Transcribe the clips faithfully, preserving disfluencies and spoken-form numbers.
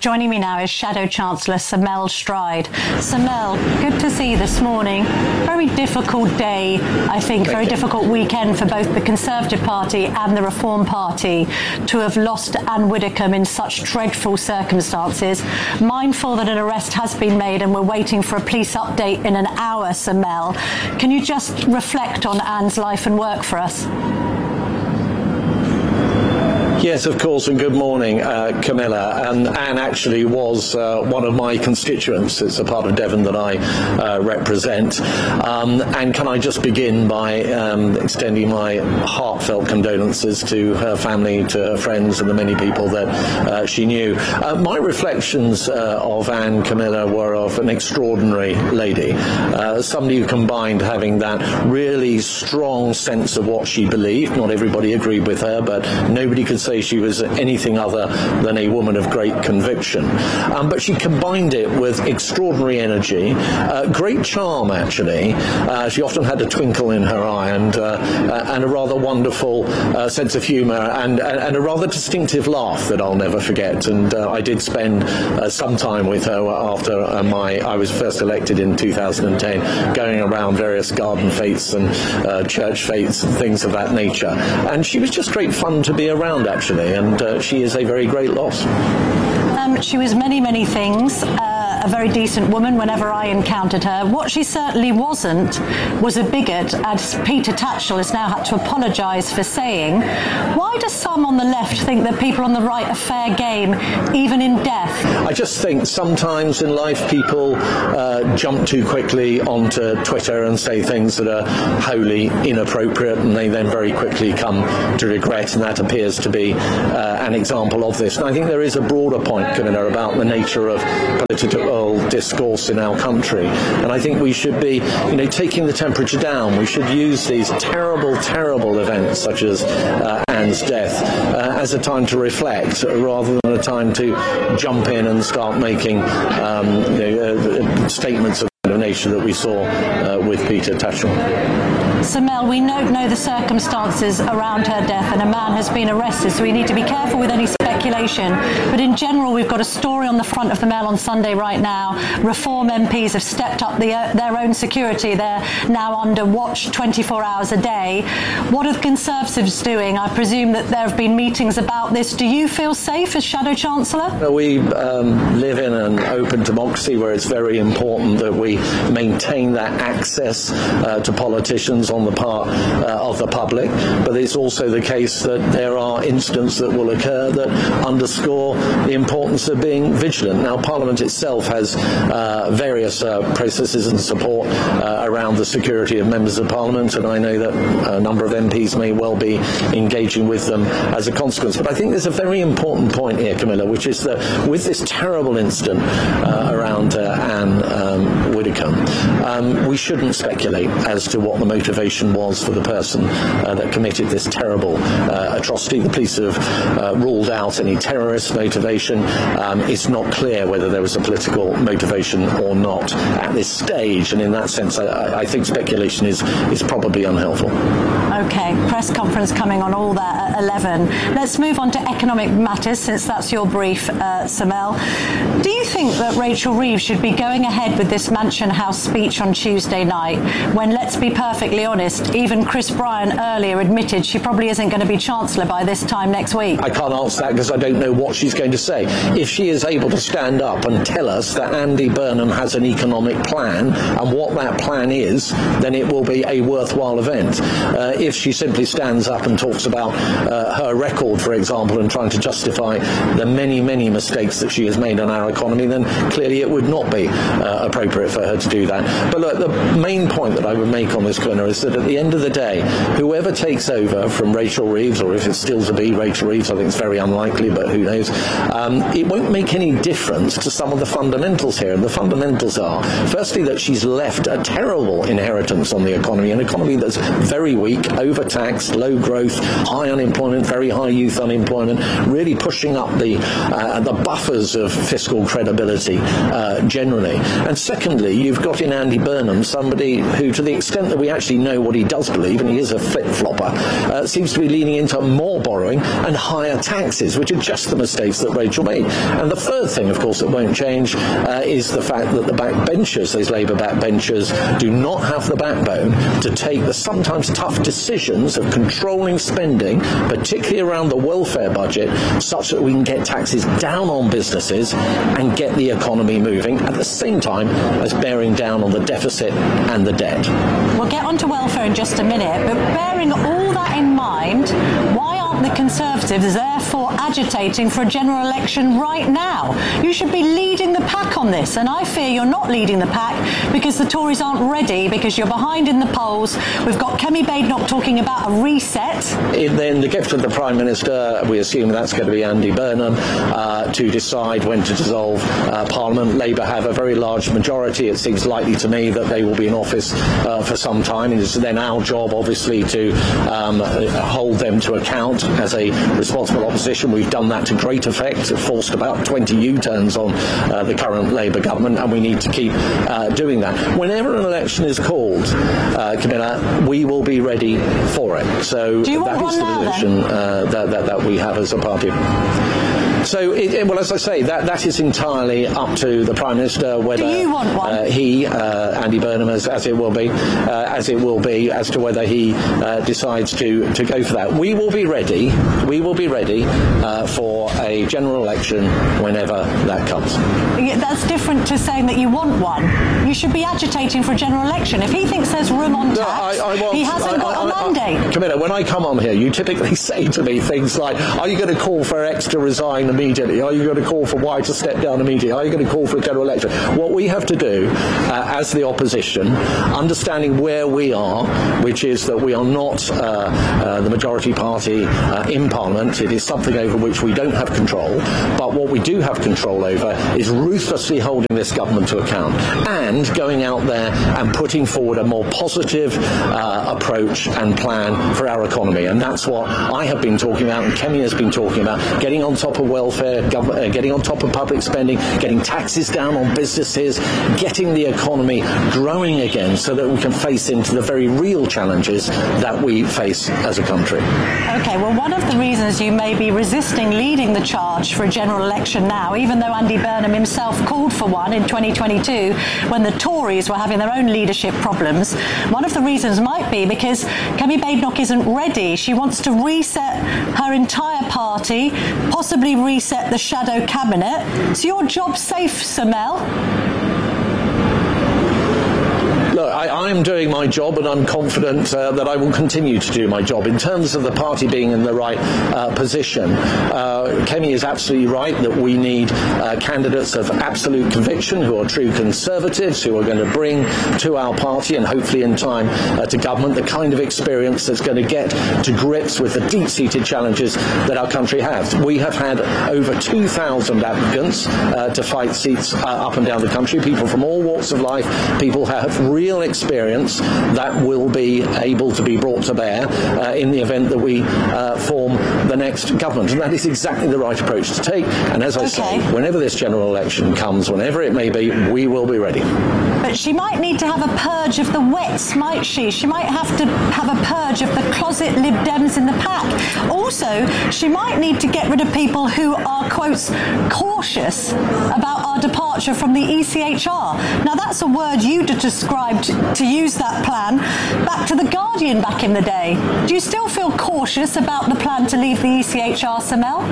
Joining me now is Shadow Chancellor Sir Mel Stride. Sir Mel, good to see you this morning. Very difficult day, I think, very difficult weekend for both the Conservative Party and the Reform Party to have lost Anne Widdecombe in such dreadful circumstances. Mindful that an arrest has been made and we're waiting for a police update in an hour, Sir Mel. Can you just reflect on Anne's life and work for us? Yes, of course, and good morning, uh, Camilla. And Anne actually was uh, one of my constituents. It's a part of Devon that I uh, represent. Um, and can I just begin by um, extending my heartfelt condolences to her family, to her friends, and the many people that uh, she knew. Uh, my reflections uh, of Anne, Camilla, were of an extraordinary lady, uh, somebody who combined having that really strong sense of what she believed. Not everybody agreed with her, but nobody could say she was anything other than a woman of great conviction. Um, but she combined it with extraordinary energy, uh, great charm actually. Uh, she often had a twinkle in her eye and, uh, uh, and a rather wonderful uh, sense of humour and, and, and a rather distinctive laugh that I'll never forget. And uh, I did spend uh, some time with her after uh, my I was first elected in two thousand ten, going around various garden fetes and uh, church fetes and things of that nature. And she was just great fun to be around actually. Actually, and uh, she is a very great loss. Um, she was many, many things. Uh, a very decent woman whenever I encountered her. What she certainly wasn't was a bigot, as Peter Tatchell has now had to apologise for saying. Why do some on the left think that people on the right are fair game, even in death? I just think sometimes in life people uh, jump too quickly onto Twitter and say things that are wholly inappropriate, and they then very quickly come to regret, and that appears to be uh, an example of this. And I think there is a broader point, Camilla, about the nature of political discourse in our country, and I think we should be, you know, taking the temperature down. We should use these terrible, terrible events such as uh, Anne's death uh, as a time to reflect, rather than a time to jump in and start making um, you know, uh, statements of the nature that we saw uh, with Peter Tatchell. Sir Mel, we don't know the circumstances around her death, and a man has been arrested, so we need to be careful with any speculation. But in general, we've got a story on the front of the Mail on Sunday right now. Reform M Ps have stepped up the, uh, their own security. They're now under watch twenty-four hours a day. What are the Conservatives doing? I presume that there have been meetings about this. Do you feel safe as Shadow Chancellor? We um, live in an open democracy where it's very important that we maintain that access uh, to politicians on the part uh, of the public, but it's also the case that there are incidents that will occur that underscore the importance of being vigilant. Now, Parliament itself has uh, various uh, processes and support uh, around the security of members of Parliament, and I know that a number of M Ps may well be engaging with them as a consequence. But I think there's a very important point here, Camilla, which is that with this terrible incident uh, around uh, Anne um, Widdecombe, um, we shouldn't speculate as to what the motivation was for the person uh, that committed this terrible uh, atrocity. The police have uh, ruled out any terrorist motivation. Um, it's not clear whether there was a political motivation or not at this stage, and in that sense I, I think speculation is, is probably unhelpful. Okay, press conference coming on all that at eleven. Let's move on to economic matters, since that's your brief, uh, Sir Mel. Do you think that Rachel Reeves should be going ahead with this Mansion House speech on Tuesday night, when, let's be perfectly honest, even Chris Bryan earlier admitted she probably isn't going to be Chancellor by this time next week? I can't answer that because I don't know what she's going to say. If she is able to stand up and tell us that Andy Burnham has an economic plan and what that plan is, then it will be a worthwhile event. Uh, if she simply stands up and talks about uh, her record, for example, and trying to justify the many, many mistakes that she has made on our economy, then clearly it would not be uh, appropriate for her to do that. But look, the main point that I would make on this, Glenna, is that at the end of the day, whoever takes over from Rachel Reeves, or if it's still to be Rachel Reeves, I think it's very unlikely, but who knows, um, it won't make any difference to some of the fundamentals here. And the fundamentals are, firstly, that she's left a terrible inheritance on the economy, an economy that's very weak, overtaxed, low growth, high unemployment, very high youth unemployment, really pushing up the, uh, the buffers of fiscal credibility uh, generally. And secondly, you've got in Andy Burnham somebody who, to the extent that we actually know what he does believe, and he is a flip-flopper, uh, seems to be leaning into more borrowing and higher taxes, which repeated just the mistakes that Rachel made. And the third thing, of course, that won't change uh, is the fact that the backbenchers, those Labour backbenchers, do not have the backbone to take the sometimes tough decisions of controlling spending, particularly around the welfare budget, such that we can get taxes down on businesses and get the economy moving at the same time as bearing down on the deficit and the debt. We'll get on to welfare in just a minute, but bearing all that in mind, why aren't the Conservatives therefore agitating for a general election right now? You should be leading the pack on this, and I fear you're not leading the pack because the Tories aren't ready, because you're behind in the polls. We've got Kemi Badenoch talking about a reset. In then the gift of the Prime Minister, we assume that's going to be Andy Burnham uh, to decide when to dissolve uh, Parliament. Labour have a very large majority. It seems likely to me that they will be in office uh, for some time. It's then our job, obviously, to um, hold them to account as a responsible opposition. We've done that to great effect. It forced about twenty U-turns on uh, the current Labour government, and we need to keep uh, doing that. Whenever an election is called, uh, Camilla, we will be ready for it. So that is the position uh, that, that, that we have as a party. So, it, it, well, as I say, that, that is entirely up to the Prime Minister whether Do you want one? Uh, he, uh, Andy Burnham, as, as it will be, uh, as it will be, as to whether he uh, decides to, to go for that. We will be ready. We will be ready uh, for a general election whenever that comes. Yeah, that's different to saying that you want one. You should be agitating for a general election. If he thinks there's room on tax, no, I, I want, he hasn't I, got I, a I, mandate. I, Camilla, when I come on here, you typically say to me things like, are you going to call for X to resign immediately? Are you going to call for Y to step down immediately? Are you going to call for a general election? What we have to do uh, as the opposition, understanding where we are, which is that we are not uh, uh, the majority party uh, in Parliament. It is something over which we don't have control. But what we do have control over is ruthlessly holding this government to account and going out there and putting forward a more positive uh, approach and plan for our economy. And that's what I have been talking about and Kemi has been talking about, getting on top of welfare, gov- uh, getting on top of public spending, getting taxes down on businesses, getting the economy growing again so that we can face into the very real challenges that we face as a country. Okay, well, one of the reasons you may be resisting leading the charge for a general election now, even though Andy Burnham himself called for one in twenty twenty-two when the Tories were having their own leadership problems, one of the reasons might be because Kemi Badenoch isn't ready. She wants to reset her entire party, possibly reset the shadow cabinet. Is your job safe, Sir Mel? Look, I, I am doing my job and I'm confident uh, that I will continue to do my job. In terms of the party being in the right uh, position, uh, Kemi is absolutely right that we need uh, candidates of absolute conviction who are true Conservatives, who are going to bring to our party and hopefully in time uh, to government the kind of experience that's going to get to grips with the deep-seated challenges that our country has. We have had over two thousand applicants uh, to fight seats uh, up and down the country, people from all walks of life, people who have real experience that will be able to be brought to bear uh, in the event that we uh, form the next government. And that is exactly the right approach to take. And as I okay. say, whenever this general election comes, whenever it may be, we will be ready. But she might need to have a purge of the wets, might she? She might have to have a purge of the closet Lib Dems in the pack. Also, she might need to get rid of people who are, quotes, cautious about our departure from the E C H R. Now, that's a word you'd have described to use that plan back to The Guardian back in the day. Do you still feel cautious about the plan to leave the E C H R, Sir Mel?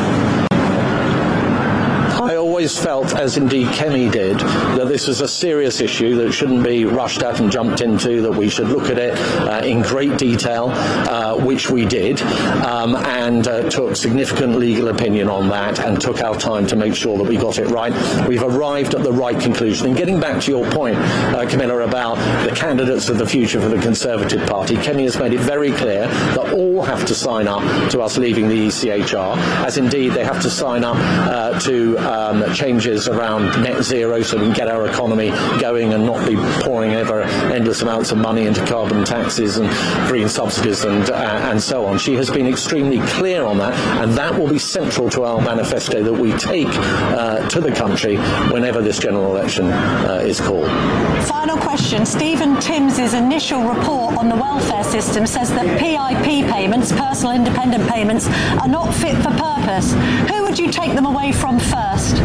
I always felt, as indeed Kemi did, that this was a serious issue that shouldn't be rushed at and jumped into, that we should look at it uh, in great detail, uh, which we did, um, and uh, took significant legal opinion on that and took our time to make sure that we got it right. We've arrived at the right conclusion. And getting back to your point, uh, Camilla, about the candidates of the future for the Conservative Party, Kemi has made it very clear that all have to sign up to us leaving the E C H R, as indeed they have to sign up uh, to um, changes around net zero so we can get our economy going and not be pouring ever endless amounts of money into carbon taxes and green subsidies and uh, and so on. She has been extremely clear on that, and that will be central to our manifesto that we take uh, to the country whenever this general election uh, is called. Final question. Stephen Timms' initial report on the welfare system says that P I P payments, personal independent payments, are not fit for purpose. Who would you take them away from first?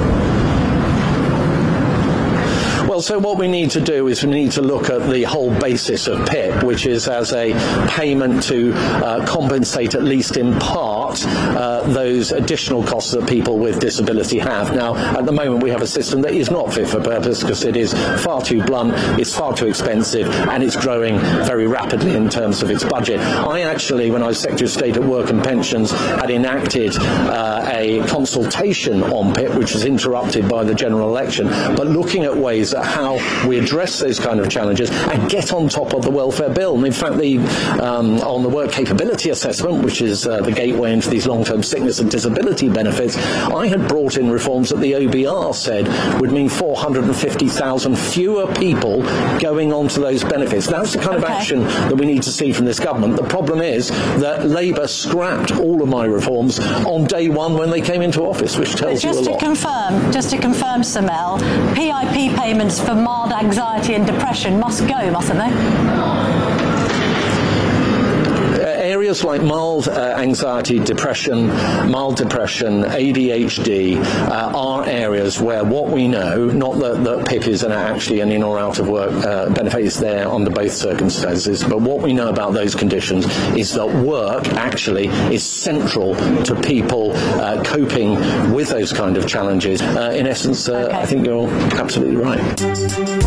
Well, so what we need to do is we need to look at the whole basis of P I P, which is as a payment to uh, compensate, at least in part, uh, those additional costs that people with disability have. Now, at the moment, we have a system that is not fit for purpose because it is far too blunt, it's far too expensive, and it's growing very rapidly in terms of its budget. I actually, when I was Secretary of State at Work and Pensions, had enacted uh, a consultation on P I P, which was interrupted by the general election, but looking at ways that how we address those kind of challenges and get on top of the welfare bill. And in fact, the um, on the work capability assessment, which is uh, the gateway into these long-term sickness and disability benefits, I had brought in reforms that the O B R said would mean four hundred fifty thousand fewer people going on to those benefits. That's the kind of okay. action that we need to see from this government. The problem is that Labour scrapped all of my reforms on day one when they came into office, which tells you a lot. Just to confirm, just to confirm, Sir Mel, P I P payments for mild anxiety and depression must go, mustn't they? Areas like mild uh, anxiety, depression, mild depression, A D H D uh, are areas where what we know, not that, that P I P is an, actually an in or out of work uh, benefit, is there under both circumstances, but what we know about those conditions is that work actually is central to people uh, coping with those kind of challenges. Uh, in essence, uh, okay. I think you're absolutely right.